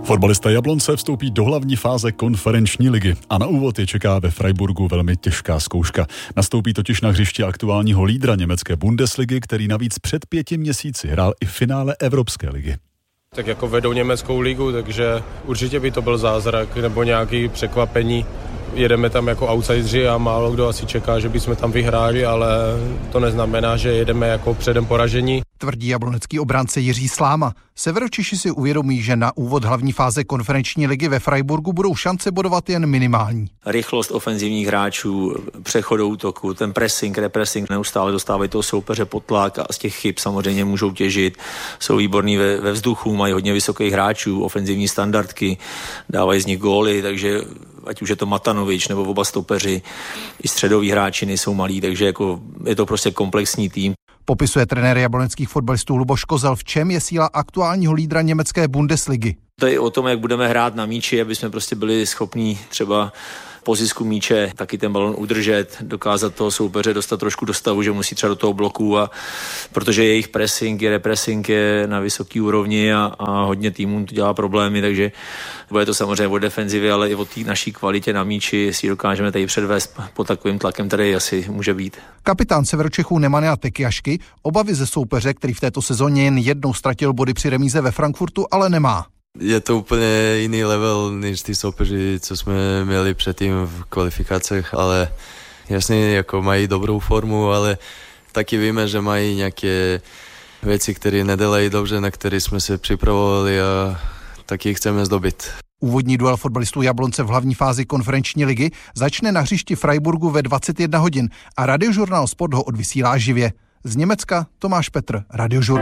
Fotbalista Jablonce vstoupí do hlavní fáze konferenční ligy a na úvod je čeká ve Freiburgu velmi těžká zkouška. Nastoupí totiž na hřiště aktuálního lídra německé Bundesligy, který navíc před 5 měsíci hrál i v finále Evropské ligy. Tak jako vedou německou ligu, takže určitě by to byl zázrak nebo nějaké překvapení. Jedeme tam jako outsideri a málo kdo asi čeká, že bychom tam vyhráli, ale to neznamená, že jedeme jako předem poražení. Tvrdí jablonecký obránce Jiří Sláma. Severočeši si uvědomí, že na úvod hlavní fáze konferenční ligy ve Freiburgu budou šance bodovat jen minimální. Rychlost ofenzivních hráčů, přechod do útoku, ten pressing, repressing, neustále dostávají toho soupeře pod tlak a z těch chyb samozřejmě můžou těžit. Jsou výborní ve vzduchu, mají hodně vysokých hráčů, ofenzivní standardky, dávají z nich góly, takže ať už je to Matanovič nebo oba stopeři, i středoví hráči nejsou malí, takže jako je to prostě komplexní tým. Popisuje trenér jabloneckých fotbalistů Luboš Kozel, v čem je síla aktuálního lídra německé Bundesligy. To je o tom, jak budeme hrát na míči, aby jsme prostě byli schopní třeba po zisku míče taky ten balon udržet, dokázat toho soupeře dostat trošku do stavu, že musí třeba do toho bloku, a protože jejich pressing, repressing je na vysoký úrovni a hodně týmům to dělá problémy, takže bude to samozřejmě o defenzivě, ale i o té naší kvalitě na míči, jestli dokážeme tady předvést pod takovým tlakem, tady asi může být. Kapitán Severočechů Nemanja Tekiašky obavy ze soupeře, který v této sezóně jen jednou ztratil body při remíze ve Frankfurtu, ale nemá. Je to úplně jiný level než ty soupeři, co jsme měli předtím v kvalifikacích, ale jasně jako mají dobrou formu, ale taky víme, že mají nějaké věci, které nedělají dobře, na které jsme se připravovali a taky chceme zdobit. Úvodní duel fotbalistů Jablonce v hlavní fázi konferenční ligy začne na hřišti Freiburgu ve 21 hodin a Radiožurnál Sport ho odvysílá živě. Z Německa Tomáš Petr, Radiožurnál.